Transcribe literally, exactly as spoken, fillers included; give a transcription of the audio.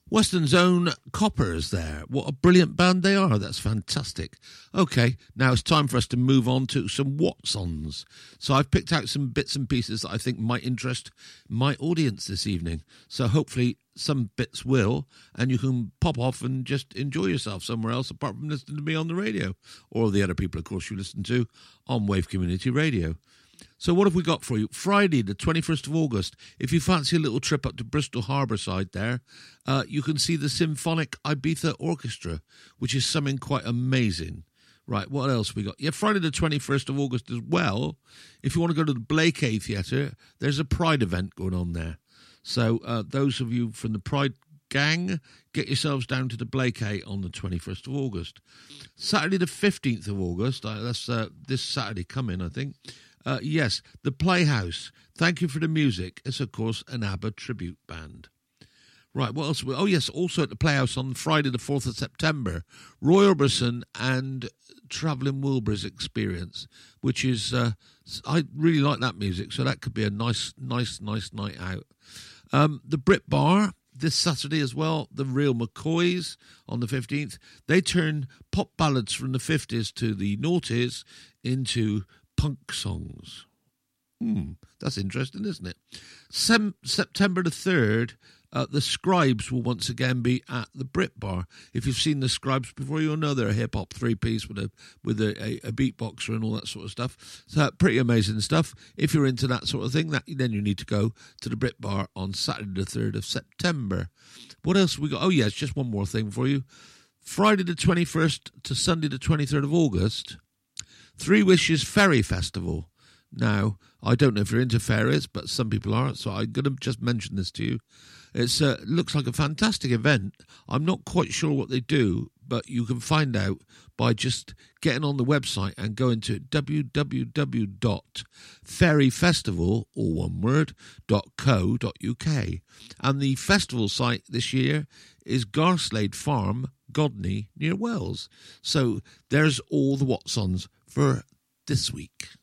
Western Zone Coppers there. What a brilliant band they are. That's fantastic. Okay, now it's time for us to move on to some Watsons. So I've picked out some bits and pieces that I think might interest my audience this evening. So hopefully some bits will, and you can pop off and just enjoy yourself somewhere else apart from listening to me on the radio, or the other people, of course, you listen to on Wave Community Radio. So what have we got for you? Friday, the twenty-first of August. If you fancy a little trip up to Bristol Harbour side there, uh, you can see the Symphonic Ibiza Orchestra, which is something quite amazing. Right, what else we got? Yeah, Friday the twenty-first of August as well. If you want to go to the Blakey Theatre, there's a Pride event going on there. So uh, those of you from the Pride gang, get yourselves down to the Blakey on the twenty-first of August. Saturday the fifteenth of August, uh, that's uh, this Saturday coming, I think. Uh, yes, the Playhouse. Thank you for the music. It's, of course, an ABBA tribute band. Right, what else? Oh, yes, also at the Playhouse on Friday the fourth of September, Roy Orbison and Travelling Wilburys Experience, which is, uh, I really like that music, so that could be a nice, nice, nice night out. Um, the Brit Bar, this Saturday as well, the Real McCoys on the fifteenth. They turn pop ballads from the fifties to the noughties into punk songs. Hmm, that's interesting, isn't it? Sem- September the third, uh, the Scribes will once again be at the Brit Bar. If you've seen the Scribes before, you'll know they're a hip-hop three-piece with a with a, a, a beatboxer and all that sort of stuff. So pretty amazing stuff. If you're into that sort of thing, that then you need to go to the Brit Bar on Saturday the third of September. What else have we got? Oh, yes, just one more thing for you. Friday the twenty-first to Sunday the twenty-third of August, Three Wishes Ferry Festival. Now, I don't know if you're into ferries, but some people are, so I'm going to just mention this to you. It uh, looks like a fantastic event. I'm not quite sure what they do, but you can find out by just getting on the website and going to w w w dot ferry festival, all one word, dot co dot u k. And the festival site this year is Garslade Farm, Godney, near Wells. So there's all the Watsons for this week.